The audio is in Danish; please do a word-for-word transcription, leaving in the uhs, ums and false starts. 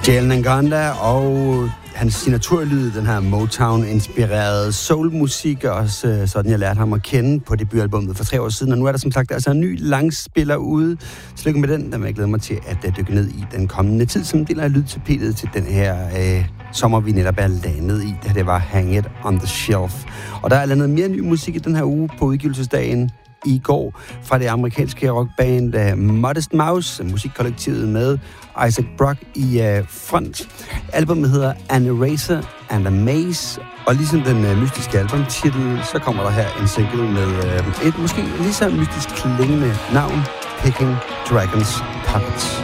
Jalen Ngonda og hans signaturlyd, den her Motown-inspirerede soulmusik, og også sådan, jeg lærte ham at kende på debutalbummet for tre år siden. Og nu er der som sagt altså en ny langspiller ude. Tillykke med den, der vil jeg glæde mig til at dykke ned i den kommende tid, som del af lydtapetet til den her øh, sommer, vi netop er landet i. Det, det var Hang It on the Shelf. Og der er landet mere ny musik i den her uge på udgivelsesdagen i går fra det amerikanske rockband uh, Modest Mouse, musikkollektivet med Isaac Brock i uh, front. Albumet hedder An Eraser and a Maze, og ligesom den uh, mystiske albumtitel, så kommer der her en single med uh, et måske lige så mystisk klingende navn, Picking Dragons Puppets.